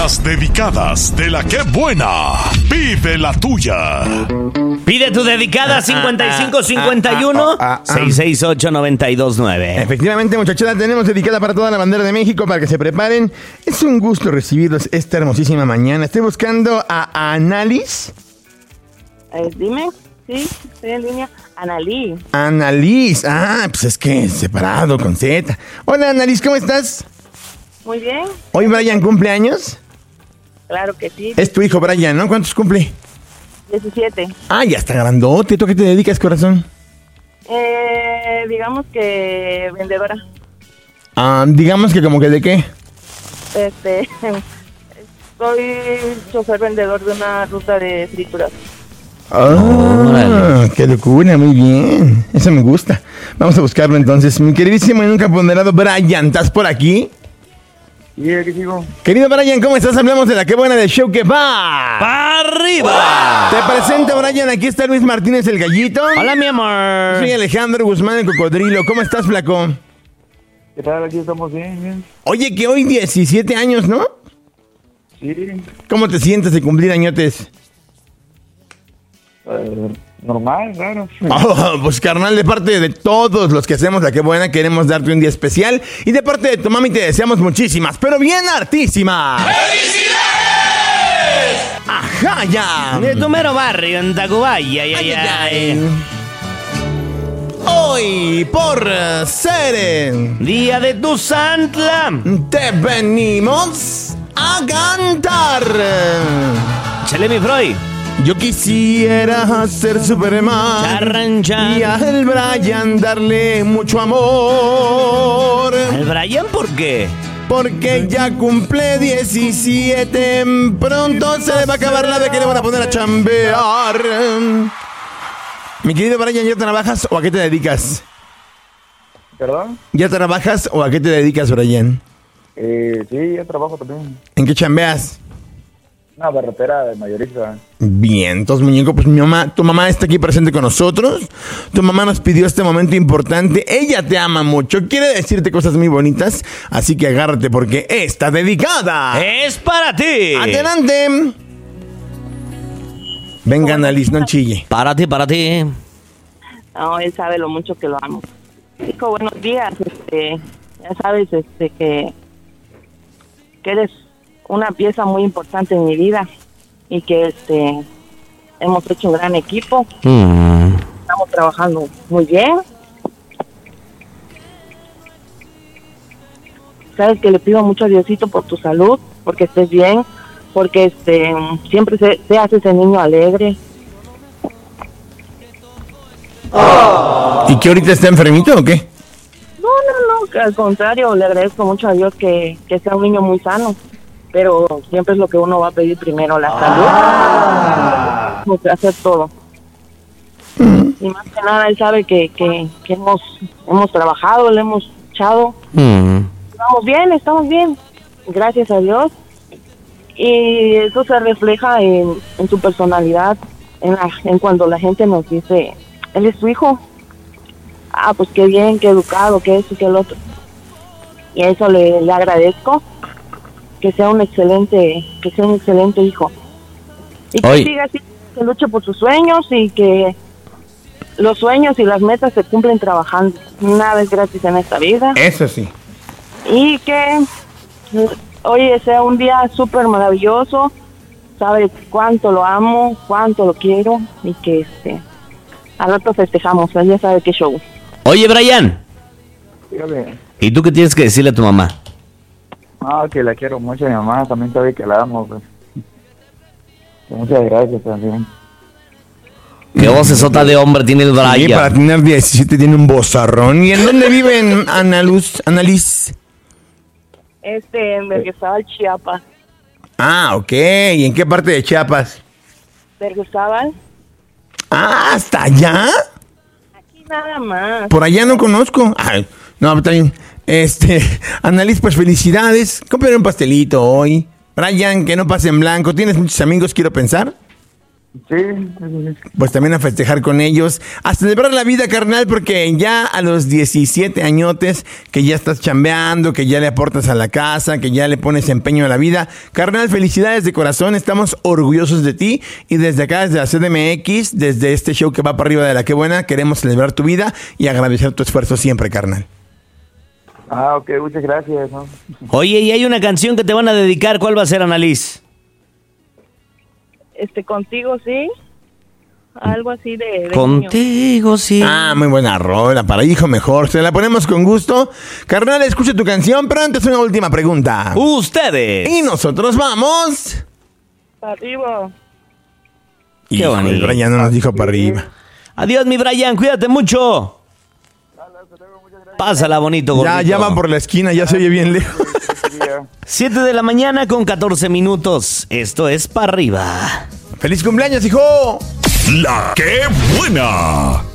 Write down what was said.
Las dedicadas de la que buena. Pide la tuya. Pide tu dedicada 5551-668-929. Efectivamente, muchachada, tenemos dedicada para toda la bandera de México para que se preparen. Es un gusto recibirlos esta hermosísima mañana. Estoy buscando a Annalise. Dime, sí, estoy en línea. Annalise. Annalise, pues es que separado con Z. Hola, Annalise, ¿cómo estás? Muy bien. ¿Hoy Brian cumple años? Claro que sí. Es tu hijo Brian, ¿no? ¿Cuántos cumple? 17. Ya está grandote. ¿Tú a qué te dedicas, corazón? Digamos que vendedora. Digamos que como que de qué. Soy chofer vendedor de una ruta de frituras. ¡Qué locura! Muy bien. Eso me gusta. Vamos a buscarlo entonces. Mi queridísimo y nunca ponderado Brian, ¿estás por aquí? Sí, aquí sigo. Querido Brian, ¿cómo estás? Hablamos de la que buena del show que va ¡para arriba! Te presento, Brian. Aquí está Luis Martínez, el gallito. Hola, mi amor. Soy Alejandro Guzmán, el cocodrilo. ¿Cómo estás, flaco? ¿Qué tal? Aquí estamos bien. Oye, que hoy 17 años, ¿no? Sí. ¿Cómo te sientes de cumplir añotes? Normal, claro. Pues carnal, de parte de todos los que hacemos la que buena, queremos darte un día especial. Y de parte de tu mami te deseamos muchísimas, pero bien hartísimas. ¡Felicidades! ¡Ajá, ya! De tu mero barrio, en Tacubaya, ay. Hoy, por ser Día de tu Santla, te venimos a cantar. Chale, mi Freud. Yo quisiera ser Superman Charrancha. y al Brian darle mucho amor. ¿Al Brian por qué? Porque ya cumple 17, pronto se le va a acabar la de que le van a poner a chambear. Mi querido Brian, ¿ya trabajas o a qué te dedicas? ¿Perdón? ¿Ya trabajas o a qué te dedicas, Brian? Sí, yo trabajo también. ¿En qué chambeas? Una barrotera de mayorista. Bien, entonces, muñeco, pues tu mamá está aquí presente con nosotros. Tu mamá nos pidió este momento importante. Ella te ama mucho, quiere decirte cosas muy bonitas. Así que agárrate porque está dedicada. ¡Es para ti! ¡Adelante! Venga, Annalise, no chille. Para ti. No, él sabe lo mucho que lo amo. Hijo, buenos días. Ya sabes, que eres una pieza muy importante en mi vida y que hemos hecho un gran equipo. Estamos trabajando muy bien. Sabes que le pido mucho a Diosito por tu salud, porque estés bien, porque siempre seas ese niño alegre. ¿Y que ahorita está enfermito o qué? No, al contrario, le agradezco mucho a Dios que sea un niño muy sano. Pero siempre es lo que uno va a pedir primero, la salud. Tenemos que hacer todo. Y más que nada, él sabe que hemos trabajado, le hemos echado. Estamos bien. Gracias a Dios. Y eso se refleja en su personalidad, en cuando la gente nos dice, él es tu hijo. Pues qué bien, qué educado, que eso, que el otro. Y a eso le agradezco. Que sea un excelente hijo. Y que siga así, que luche por sus sueños y que los sueños y las metas se cumplen trabajando. Nada es gratis en esta vida. Eso sí. Y que hoy sea un día súper maravilloso. Sabe cuánto lo amo, cuánto lo quiero y que al rato festejamos. Ya sabe qué show. Oye, Brian. Dígame. ¿Y tú qué tienes que decirle a tu mamá? Que la quiero mucho, mi mamá también sabe que la amo, pues. Muchas gracias también. ¿Qué vocesota de hombre tiene el Brian? Sí, para tener 17 tiene un vozarrón. ¿Y en dónde viven, Annalise? En Berriozábal, Chiapas. Ok. ¿Y en qué parte de Chiapas? Berriozábal. ¿Hasta allá? Aquí nada más. Por allá no conozco. No, está bien. Annalise, pues felicidades. Cómprale un pastelito hoy. Brian, que no pase en blanco. ¿Tienes muchos amigos, quiero pensar? Sí. Pues también a festejar con ellos, a celebrar la vida, carnal, porque ya a los 17 añotes, que ya estás chambeando, que ya le aportas a la casa, que ya le pones empeño a la vida. Carnal, felicidades de corazón, estamos orgullosos de ti y desde acá, desde la CDMX, desde este show que va para arriba de La Qué Buena, queremos celebrar tu vida y agradecer tu esfuerzo siempre, carnal. Ok, muchas gracias, ¿no? Oye, y hay una canción que te van a dedicar. ¿Cuál va a ser, Annalise? Contigo sí, algo así de niño. Contigo, sí. Ah, muy buena rola, para hijo mejor, se la ponemos con gusto. Carnal, escucha tu canción, pero antes una última pregunta. Ustedes. Y nosotros vamos... Para arriba. Qué bonito. El Brian no nos dijo para arriba. Adiós, mi Brian, cuídate mucho. Pásala bonito, gordito. Ya van por la esquina, ya se oye bien lejos. 7 de la mañana con 14 minutos. Esto es Pa' Arriba. ¡Feliz cumpleaños, hijo! La Qué Buena.